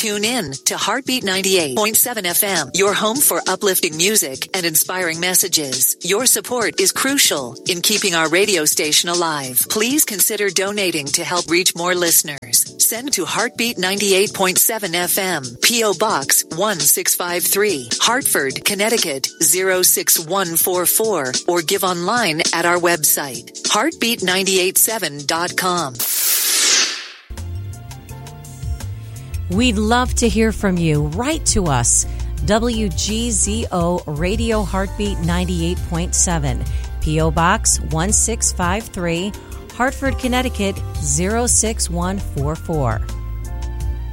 Tune in to Heartbeat 98.7 FM, your home for uplifting music and inspiring messages. Your support is crucial in keeping our radio station alive. Please consider donating to help reach more listeners. Send to Heartbeat 98.7 FM, P.O. Box 1653, Hartford, Connecticut 06144, or give online at our website, heartbeat987.com. We'd love to hear from you. Write to us. WGZO Radio Heartbeat 98.7, P.O. Box 1653, Hartford, Connecticut 06144.